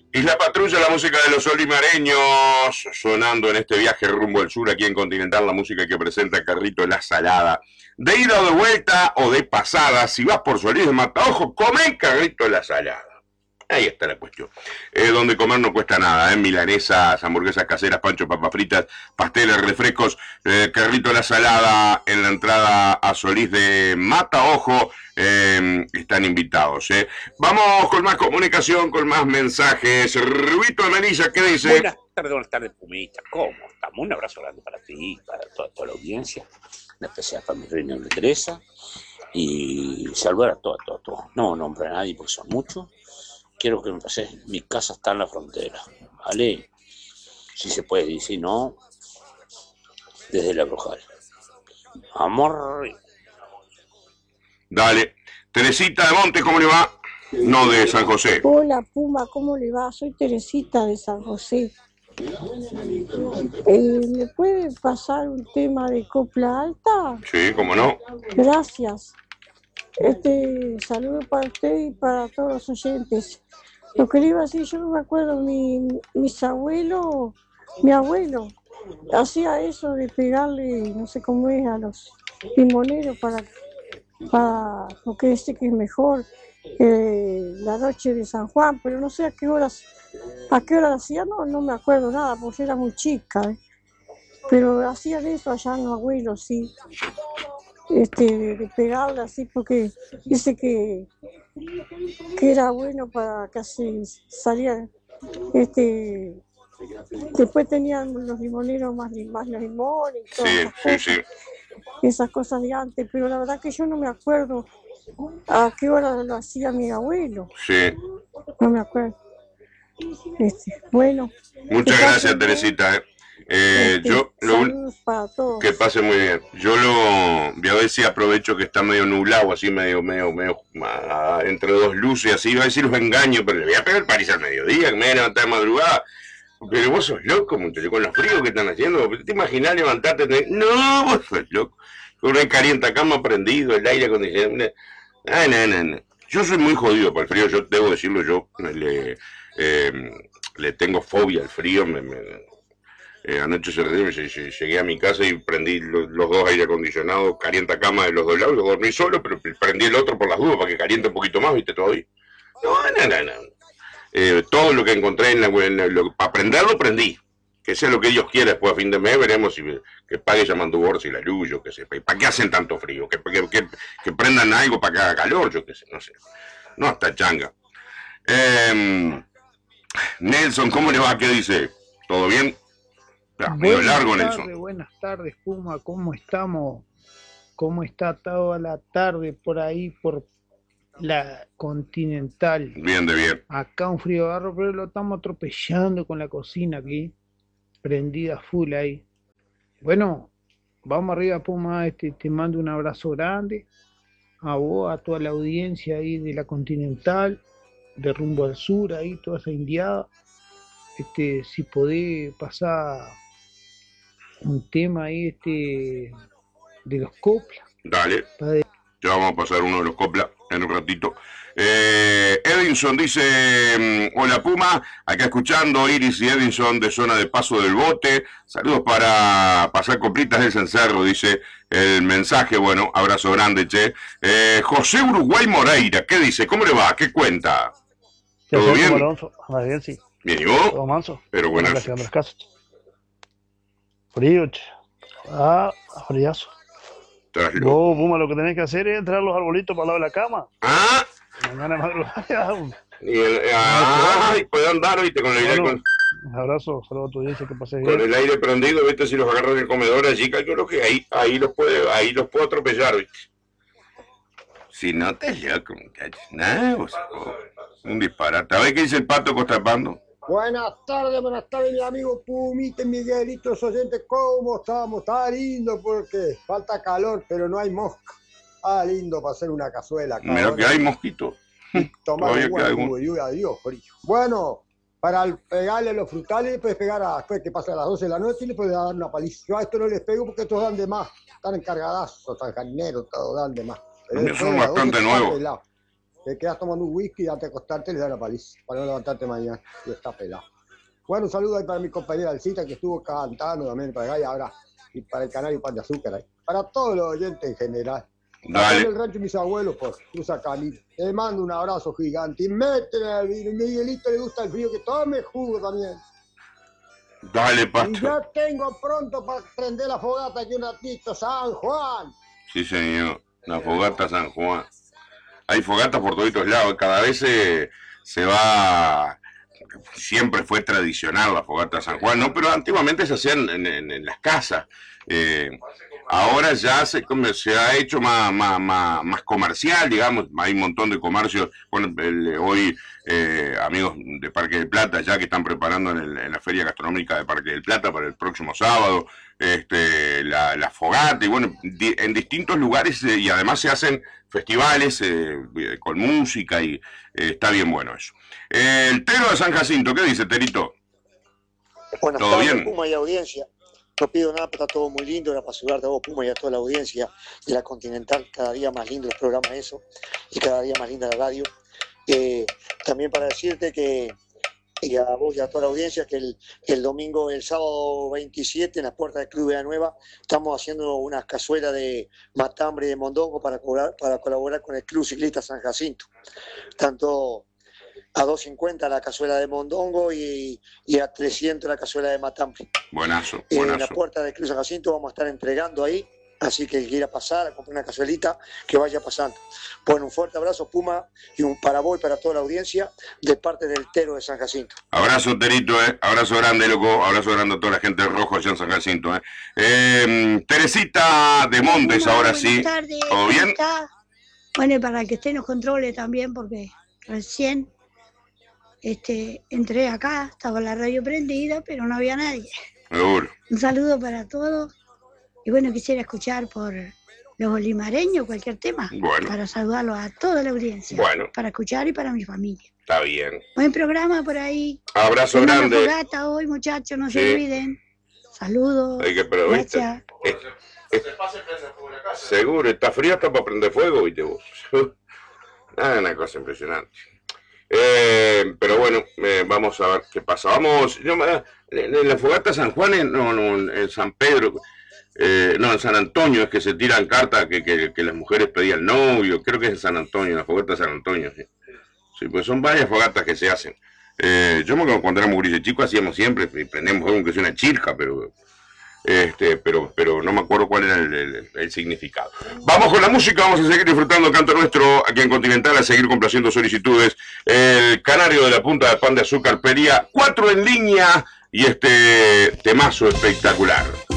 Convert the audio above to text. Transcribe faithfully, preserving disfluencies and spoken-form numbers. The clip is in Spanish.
Y la patrulla, la música de los olimareños, sonando en este viaje rumbo al sur aquí en Continental, la música que presenta Carrito La Salada. De ida o de vuelta o de pasada, si vas por Solís de Mataojo, come Carrito La Salada. Ahí está la cuestión. Eh, donde comer no cuesta nada, ¿eh? Milanesas, hamburguesas caseras, pancho, papas fritas, pasteles, refrescos, eh, Carrito La Salada en la entrada a Solís de Mataojo. Eh, están invitados. ¿eh? Vamos con más comunicación, con más mensajes. Ruito de Melilla, ¿qué dice? Buenas tardes, buenas tardes, Pumita. ¿Cómo estamos? Un abrazo grande para ti, para toda, toda la audiencia, en especial para mi reina Teresa. Y saludar a todos, a todos, todos. No nombro a nadie porque son muchos. Quiero que me pases, mi casa está en la frontera, ¿vale? Si se puede, y si no, desde la Brujal. Amor. Dale. Teresita de Monte, ¿cómo le va? No, de San José. Hola, Puma, ¿cómo le va? Soy Teresita de San José. Eh, ¿Me puede pasar un tema de copla alta? Sí, cómo no. Gracias. Este saludo para usted y para todos los oyentes. Lo que le iba a decir, yo no me acuerdo, mi, mis abuelos, mi abuelo hacía eso de pegarle, no sé cómo es, a los limoneros para, para lo que dice que es mejor eh, la noche de San Juan, pero no sé a qué horas, a qué hora hacía, no, no me acuerdo nada, porque yo era muy chica, ¿eh? Pero hacían eso allá los abuelos, sí. Este, de, de pegarle así porque dice que, que era bueno para que así salía, este, después tenían los limoneros más, más limón y todas Sí, esas sí, cosas, sí. esas cosas de antes, pero la verdad que yo no me acuerdo a qué hora lo hacía mi abuelo, Sí. no me acuerdo. Este, bueno. Muchas gracias, Teresita. ¿eh? Eh, Este, yo lo saludos para todos. Que pase muy bien. Yo lo voy a ver si aprovecho que está medio nublado, así medio, medio, medio uh, entre dos luces, así, a ver si los engaño, pero le voy a pegar París al mediodía, que me voy a levantar de madrugada. Pero vos sos loco, muchacho, con los fríos que están haciendo. ¿Te imaginás levantarte? Te... No, vos sos loco. Con una calienta cama prendido, el aire acondicionado. Ah, no, no, no. Yo soy muy jodido para el frío, yo debo decirlo, yo le, eh, le tengo fobia al frío, me, me Eh, anoche se llegué a mi casa y prendí los, los dos aire acondicionados, calienta cama de los dos lados, dormí solo, pero prendí el otro por las dudas para que caliente un poquito más, viste, todavía. No, no, no, no. Eh, todo lo que encontré en la, en la, lo, para prenderlo, prendí. Que sea lo que Dios quiera, después a fin de mes veremos si que pague llamando bolsa y la luz, yo qué sé. ¿Para qué hacen tanto frío? Que, que, que, que prendan algo para que haga calor, yo qué sé, no sé. No, hasta changa. Eh, Nelson, ¿cómo le va? ¿Qué dice? ¿Todo bien? Ah, medio largo, buenas tardes, Nelson. buenas tardes, Puma, ¿cómo estamos? ¿Cómo está toda la tarde por ahí, por la Continental? Bien, de bien. Acá un frío barro, pero lo estamos atropellando con la cocina aquí, prendida full ahí. Bueno, vamos arriba, Puma, este, te mando un abrazo grande, a vos, a toda la audiencia ahí de la Continental, de rumbo al sur, ahí, toda esa indiada. Este, si podés pasar un tema ahí este de los coplas. Dale. Ya vamos a pasar uno de los coplas en un ratito. Eh, Edinson dice, hola Puma, acá escuchando Iris y Edinson de zona de Paso del Bote. Saludos para pasar coplitas del cencerro, dice el mensaje. Bueno, abrazo grande, che. Eh, José Uruguay Moreira, ¿qué dice? ¿Cómo le va? ¿Qué cuenta? ¿Todo bien? Alonso, más bien, sí. Bien, ¿y vos? Todo manso. Pero bueno. Frío, che. Ah, friazo. Vos, Puma, lo que tenés que hacer es entrar a los arbolitos para el lado de la cama. Ah. Mañana madrugada. Y el, ah, y puede andar, viste, con el aire. Bueno, con, un abrazo, saludos a tu audiencia, que pases con bien. el aire prendido, viste, si los agarran en el comedor allí, calculo que ahí, ahí los puede, ahí los puedo atropellar, viste. Si no te loco, muchachos. Nada, vos, un disparate. A ver qué dice el Pato Costapando. Buenas tardes, buenas tardes, mi amigo Pumita, Miguelito, oyentes, ¿cómo estamos? Está lindo porque falta calor, pero no hay mosca. Ah, lindo para hacer una cazuela. Mira que hay mosquitos. Y tomar un buen jugo y adiós, frío. Bueno, para pegarle los frutales, le puedes pegar a, después que pasa a las doce de la noche y le puedes dar una paliza. Yo a esto no les pego porque estos dan de más. Están encargadazos, están jarineros, todos dan de más. Pero son bastante nuevos. te quedas tomando un whisky y antes de acostarte le da la paliza para no levantarte mañana y está pelado. Bueno, un saludo ahí para mi compañera Alcita que estuvo cantando también para acá y ahora y para el Canario Pan de Azúcar ahí. Para todos los oyentes en general. Dale. En el rancho de mis abuelos por Cruza Canita. Te mando un abrazo gigante y métele al vino. Miguelito le gusta el frío, que tome jugo también. Dale, Y Pato. ya tengo pronto para prender la fogata aquí un ratito, San Juan. Sí, señor. La fogata San Juan. Hay fogatas por todos lados. Cada vez se, se va... Siempre fue tradicional la fogata San Juan, ¿no? Pero antiguamente se hacían en, en, en las casas. Eh, ahora ya se, se ha hecho más, más, más, más comercial, digamos. Hay un montón de comercios. Bueno, el, hoy eh, amigos de Parque del Plata ya que están preparando en, el, en la Feria Gastronómica de Parque del Plata para el próximo sábado este, la, la fogata. Y bueno, di, en distintos lugares eh, y además se hacen festivales eh, con música y eh, está bien bueno eso. Eh, el Tero de San Jacinto, ¿qué dice, Terito? Buenas ¿Todo tardes, bien? Puma y audiencia. No pido nada, pero está todo muy lindo. Era para saludarte a vos, Puma, y a toda la audiencia de la Continental. Cada día más lindo el programa eso, y cada día más linda la radio. Eh, también para decirte que, y a vos y a toda la audiencia, que el, el domingo, el sábado veintisiete, en las puertas del Club Villa Nueva, estamos haciendo unas cazuelas de matambre y de mondongo para, cobrar, para colaborar con el Club Ciclista San Jacinto. Tanto a dos cincuenta la cazuela de mondongo y, y a trescientos la cazuela de matambre. Buenazo, Eh, buenazo. en la puerta del Club San Jacinto vamos a estar entregando ahí, así que el que quiera pasar a comprar una cazuelita, que vaya pasando. Bueno, un fuerte abrazo, Puma, y un para vos y para toda la audiencia, de parte del Tero de San Jacinto. Abrazo, Terito, eh. Abrazo grande, loco. Abrazo grande a toda la gente de rojo allá en San Jacinto, eh. Eh, Teresita de Montes, Hola, ahora buenas sí. tardes, ¿Todo ¿cómo bien? está? Bueno, y para que esté en los controles también, porque recién este, entré acá, estaba la radio prendida, pero no había nadie. Seguro. Un saludo para todos. Y bueno, quisiera escuchar por los olimareños cualquier tema, Bueno. para saludarlos a toda la audiencia, Bueno. para escuchar y para mi familia. Está bien. Buen programa por ahí. Abrazo Tengan grande. la fogata hoy, muchachos, no Sí. se olviden. Saludos. Hay que, pero, ¿viste? Gracias. Eh, eh, seguro, está fría hasta para prender fuego, ¿viste vos? Ah, una cosa impresionante. Eh, pero bueno, eh, vamos a ver qué pasa. Vamos, yo, eh, en la fogata San Juan, en, no, no, en San Pedro, eh, no, en San Antonio es que se tiran cartas que, que, que las mujeres pedían novio, creo que es en San Antonio, la fogata de San Antonio, sí. Sí, pues son varias fogatas que se hacen. Eh, yo me acuerdo cuando éramos gurises chicos hacíamos siempre, y prendemos fuego aunque sea una chirca, pero... Este, pero, pero no me acuerdo cuál era el, el, el significado. Vamos con la música, vamos a seguir disfrutando Canto Nuestro aquí en Continental, a seguir complaciendo solicitudes. El Canario de la Punta de Pan de Azúcar pedía cuatro en línea y este temazo espectacular.